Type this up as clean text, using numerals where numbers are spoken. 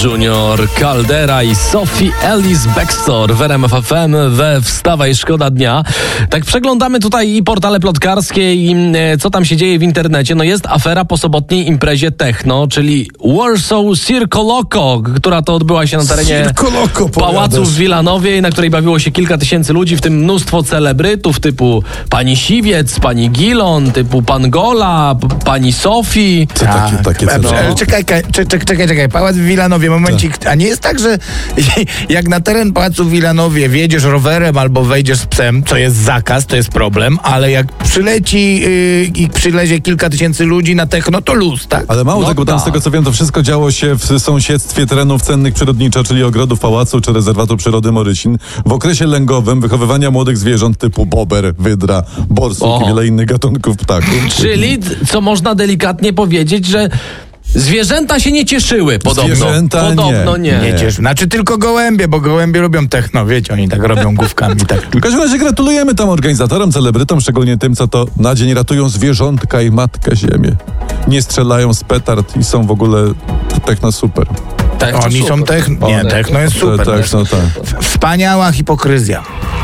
Junior Caldera i Sophie Ellis Bextor w RMF FM we Wstawaj Szkoda Dnia. Tak przeglądamy tutaj i portale plotkarskie i co tam się dzieje w internecie. No jest afera po sobotniej imprezie techno, czyli Warsaw Circo Loco, która to odbyła się na terenie pałacu w Wilanowie, na której bawiło się kilka tysięcy ludzi, w tym mnóstwo celebrytów typu pani Siwiec, pani Gilon, typu pan Gola, pani Sofii. Czekaj, pałac w Wilanowie. Momencik, a nie jest tak, że jak na teren pałacu w Wilanowie wjedziesz rowerem albo wejdziesz z psem, co jest zakaz, to jest problem, ale jak przyleci i przylezie kilka tysięcy ludzi na techno, to luz, tak? Ale mało tego, bo tam z tego co wiem, to wszystko działo się w sąsiedztwie terenów cennych przyrodniczo, czyli ogrodów pałacu czy rezerwatu przyrody Morysin, w okresie lęgowym wychowywania młodych zwierząt typu bober, wydra, borsuk i wiele innych gatunków ptaków. Czyli, co można delikatnie powiedzieć, że zwierzęta się nie cieszyły, podobno. Zwierzęta nie cieszyły. Znaczy tylko gołębie, bo gołębie lubią techno, wiecie, oni tak robią główkami. Tak. W każdym razie gratulujemy tam organizatorom, celebrytom, szczególnie tym, co to na dzień ratują zwierzątka i matkę ziemię. Nie strzelają z petard i są w ogóle techno super. Oni są techno. Nie, techno jest super. Techno, tak. Wspaniała hipokryzja.